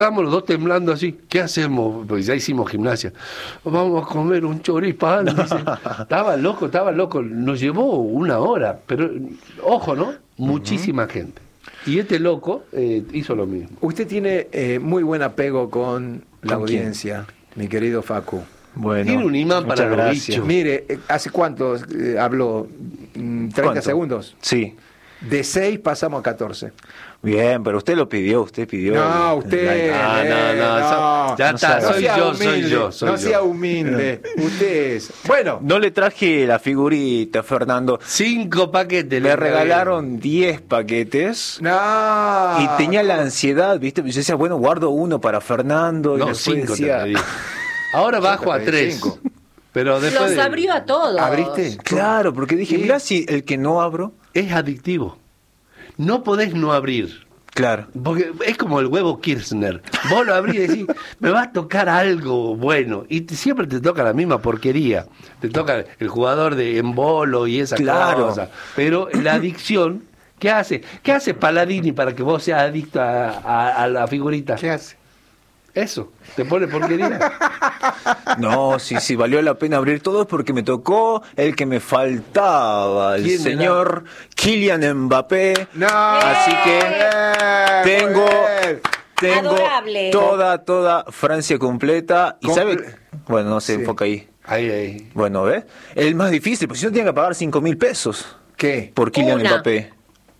estábamos los dos temblando así. ¿Qué hacemos? Pues ya hicimos gimnasia. Vamos a comer un choripán. Dice. Estaba loco. Nos llevó 1 hora. Pero, ojo, ¿no? Muchísima gente. Y este loco hizo lo mismo. Usted tiene muy buen apego con la ¿Con audiencia, mi querido Facu. Bueno, Tiene un imán para los bichos. Mire, ¿hace cuánto habló? ¿30 ¿Cuánto? segundos? Sí. De 6 pasamos a 14. Bien, pero usted pidió. No, usted. No, ya está, No soy sea yo, humilde, no sea humilde. Usted es. Bueno, No le traje la figurita, Fernando. 5 paquetes. Le regalaron 10 paquetes. no. Y tenía la ansiedad, ¿viste? Yo decía, bueno, guardo uno para Fernando. Y No, después 5 te decía, pedí. Ahora bajo a 3. 5. Pero después Los abrió a todos. ¿Abriste? claro, porque dije, Sí. mirá si el que no abro. es adictivo. No podés no abrir. Claro. Porque es como el huevo Kirchner. Vos lo abrís y decís, me va a tocar algo bueno. Y siempre te toca la misma porquería. Te toca el jugador de embolo y esa Claro. cosa. Pero la adicción, ¿qué hace? ¿Qué hace Paladini para que vos seas adicto a la figurita? ¿Qué hace? Eso, te pone porquería. No, sí, valió la pena abrir todo porque me tocó el que me faltaba, el ¿Quién señor Kylian Mbappé. No. Así que tengo Adorable. toda Francia completa. Y sabe, bueno, no se Sí. enfoca ahí. Ahí. Bueno, ¿ves? El más difícil, pues si no tiene que pagar 5.000 pesos ¿Qué? por Kylian Una. Mbappé.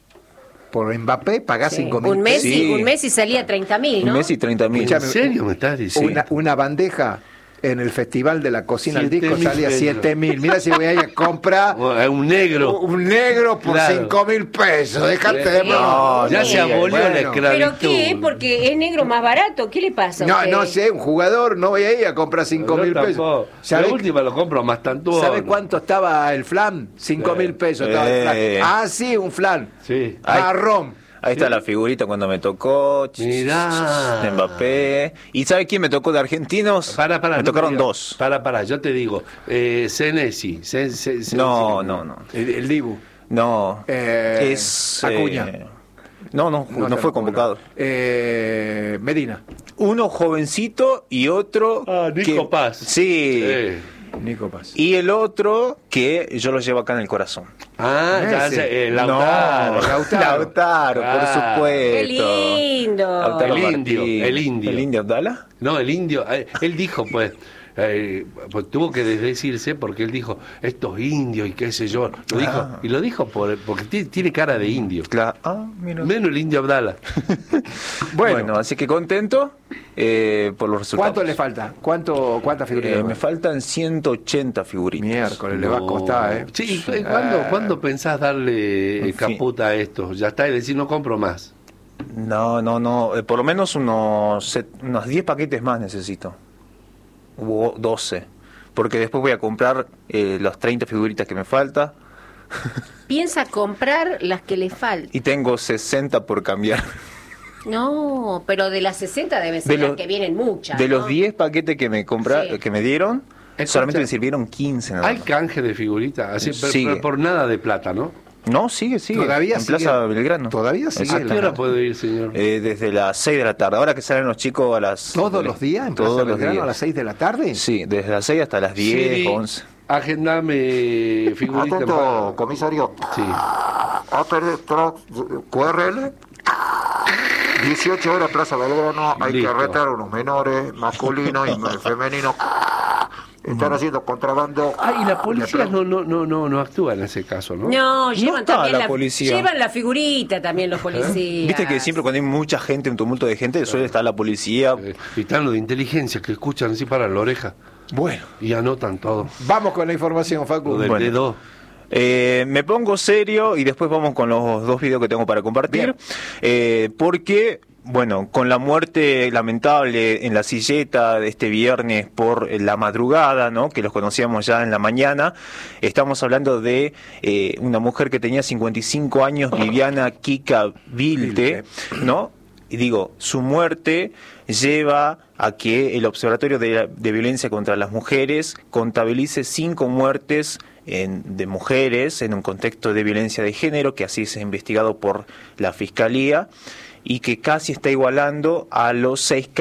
Por Mbappé pagás Sí. 5.000. Un Messi salía 30.000, ¿no? Un Messi 30.000. ¿En serio me estás diciendo? Una bandeja en el Festival de la Cocina al Disco 7.000 salía pesos. 7.000. Mira si voy a ir a comprar Un negro. un negro por Claro. 5.000 pesos. Dejate de No, ya sí. se abolió la Bueno. esclavitud. ¿Pero qué? Porque es negro más barato. ¿Qué le pasa a No, usted? no sé, un jugador no voy a ir a comprar 5.000 Yo pesos. tampoco. ¿Sabe, La última lo compro más tanto. ¿sabe cuánto estaba el flan? 5.000 pesos estaba el flan. Ah, sí, un flan. Sí. Marrón. Ahí está la figurita cuando me tocó. Mirá. De Mbappé. ¿Y sabe quién me tocó de argentinos? Para, me tocaron 2. Para, yo te digo. Senesi. No. El Dibu. No. Eh, es. Acuña. No fue convocado. Medina. Uno jovencito y otro. Nico Paz. Sí. Nico Paz. Y el otro que yo lo llevo acá en el corazón. Ya Messi. sé, Lautaro. No, Lautaro, Ah. por ¡Qué supuesto. lindo! Lautaro El indio, Martínez. el indio. ¿El indio Abdala? No, el indio. Él dijo, pues tuvo que desdecirse porque él dijo, estos indios y qué sé yo. Lo dijo, y lo dijo porque tiene cara de indio. Claro. Mira. Menos el indio Abdala. Bueno, así que contento por los resultados. ¿Cuánto le falta? ¿Cuántas figuritas? Me faltan 180 figuritas. Miércoles, le va a costar, ¿eh? Sí, ¿cuándo pensás darle En fin. caputa a esto? Ya está, y decir, no compro más. No. Por lo menos unos 10 paquetes más necesito. O 12. Porque después voy a comprar las 30 figuritas que me falta. Piensa comprar las que le faltan. Y tengo 60 por cambiar. No, pero de las 60 deben De ser las los- que vienen muchas. De ¿no? los 10 paquetes que me Sí. que me dieron, Escucha, solamente me sirvieron 15 nada Hay más. canje de figuritas, así, Sigue. pero por nada de plata, ¿no? No, sigue. Todavía en sigue. Plaza Belgrano. Todavía sigue. ¿A qué hora puedo ir, señor? Desde las 6 de la tarde. Ahora que salen los chicos a las... ¿Todos los días en Plaza Todos los Belgrano días. a las 6 de la tarde? Sí, desde las 6 hasta las 10, Sí, 11. agendame figuritas. Atento, comisario. Sí. Upper Track QRL. 18 horas Plaza Belgrano. Hay Listo. que arrestar a unos menores, masculinos y femeninos. Están haciendo contrabando. Y la policía no actúa en ese caso, ¿no? No, llevan está también la policía. Llevan la figurita también los policías. Viste que siempre cuando hay mucha gente, un tumulto de gente, suele estar la policía. Y están los de inteligencia que escuchan así para la oreja Bueno, y anotan todo. vamos con la información, Facu. Lo del Bueno. dedo. Me pongo serio y después vamos con los 2 videos que tengo para compartir. Porque, bueno, con la muerte lamentable en la Silleta de este viernes por la madrugada, ¿no? Que los conocíamos ya en la mañana, estamos hablando de una mujer que tenía 55 años, Viviana Kika Vilte, ¿no? Y digo, su muerte lleva a que el Observatorio de Violencia contra las Mujeres contabilice 5 muertes de mujeres en un contexto de violencia de género, que así es investigado por la Fiscalía. y que casi está igualando a los 6